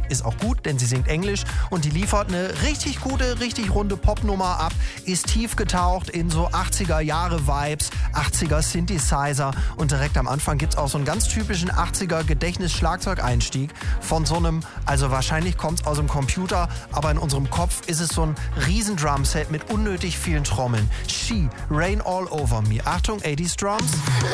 ist auch gut, denn sie singt Englisch und die liefert eine richtig gute, richtig runde Popnummer ab, ist tief getaucht in so 80er-Jahre-Vibes, 80er Synthesizer und direkt am Anfang gibt's auch so einen ganz typischen 80er Gedächtnis-Schlagzeugeinstieg von so einem, also wahrscheinlich kommt's aus dem Computer, aber in unserem Kopf ist es so ein riesen Drumset mit unnötig vielen Trommeln. She, Rain All Over Me. Achtung, 80s Drums.